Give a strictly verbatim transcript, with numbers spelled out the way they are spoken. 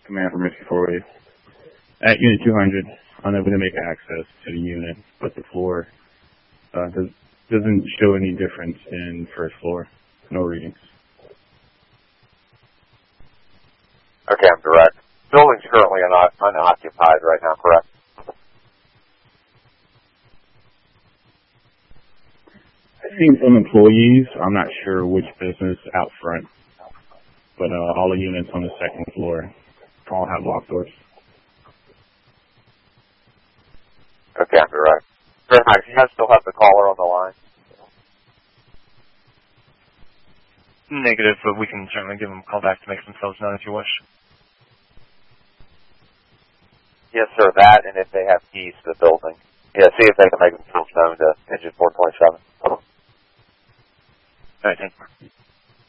command from Rescue four eight. At Unit two hundred, unable to make access to the unit, but the floor uh, does, doesn't show any difference in first floor. No readings. Okay, I'm direct. Building's currently un- unoccupied right now, correct? I've seen some employees. I'm not sure which business out front, but uh, all the units on the second floor all have locked doors. Okay, I'm direct. Very nice. You guys still have the caller on the line? Negative, but we can certainly give them a call back to make themselves known if you wish. Yes, sir, that, and if they have keys to the building. Yeah, see if they can make themselves known to engine four twenty-seven. All right, thank you.